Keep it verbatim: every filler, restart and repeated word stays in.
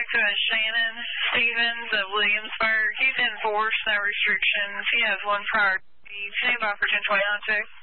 to a Shannon Stevens of Williamsburg. He's enforced no restrictions. He has one prior. Stand by for ten twenty on two.